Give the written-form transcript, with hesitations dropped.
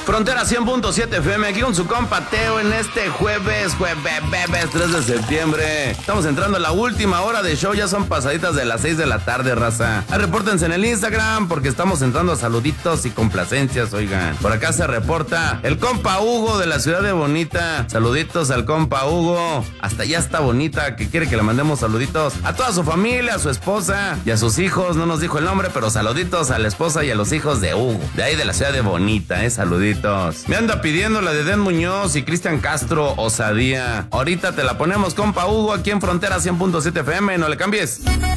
Frontera 100.7 FM, aquí con su compa Teo en este jueves 3 de septiembre. Estamos entrando a la última hora de show, ya son pasaditas de las 6 de la tarde, raza. Repórtense en el Instagram porque estamos entrando a saluditos y complacencias, oigan. Por acá se reporta el compa Hugo de la ciudad de Bonita. Saluditos al compa Hugo. Hasta allá está Bonita, que quiere que le mandemos saluditos a toda su familia, a su esposa y a sus hijos. No nos dijo el nombre, pero saluditos a la esposa y a los hijos de Hugo, de ahí de la ciudad de Bonita, saluditos. Me anda pidiendo la de Den Muñoz y Cristian Castro, Osadía. Ahorita te la ponemos, compa Hugo, aquí en Frontera 100.7 FM, no le cambies.